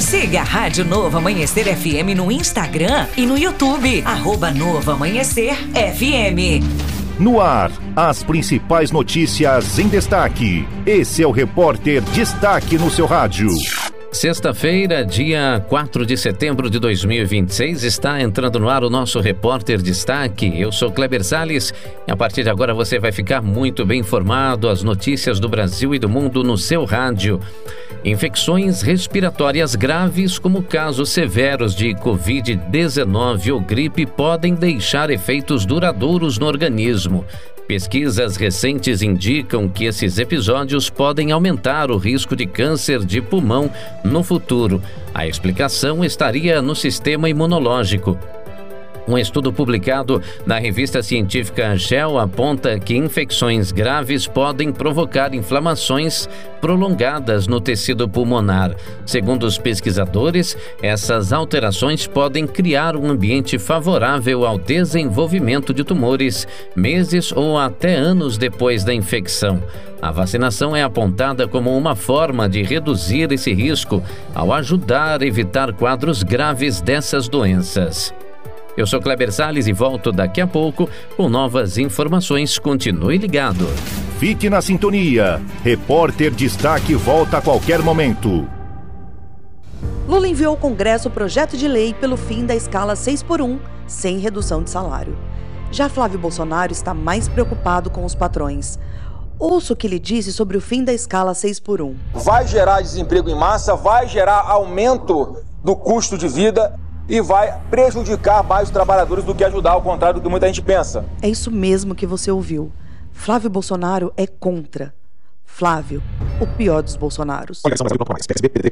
Siga a Rádio Novo Amanhecer FM no Instagram e no YouTube, @Novo Amanhecer FM. No ar, as principais notícias em destaque. Esse é o Repórter Destaque no seu rádio. Sexta-feira, dia 4 de setembro de 2026, está entrando no ar o nosso Repórter Destaque. Eu sou Kleber Salles e a partir de agora você vai ficar muito bem informado, as notícias do Brasil e do mundo no seu rádio. Infecções respiratórias graves, como casos severos de Covid-19 ou gripe, podem deixar efeitos duradouros no organismo. Pesquisas recentes indicam que esses episódios podem aumentar o risco de câncer de pulmão no futuro. A explicação estaria no sistema imunológico. Um estudo publicado na revista científica Gel aponta que infecções graves podem provocar inflamações prolongadas no tecido pulmonar. Segundo os pesquisadores, essas alterações podem criar um ambiente favorável ao desenvolvimento de tumores, meses ou até anos depois da infecção. A vacinação é apontada como uma forma de reduzir esse risco ao ajudar a evitar quadros graves dessas doenças. Eu sou Kleber Salles e volto daqui a pouco com novas informações. Continue ligado. Fique na sintonia. Repórter Destaque volta a qualquer momento. Lula enviou ao Congresso o projeto de lei pelo fim da escala 6x1, sem redução de salário. Já Flávio Bolsonaro está mais preocupado com os patrões. Ouça o que ele disse sobre o fim da escala 6x1. Vai gerar desemprego em massa, vai gerar aumento do custo de vida e vai prejudicar mais os trabalhadores do que ajudar, ao contrário do que muita gente pensa. É isso mesmo que você ouviu. Flávio Bolsonaro é contra. Flávio, o pior dos Bolsonaros.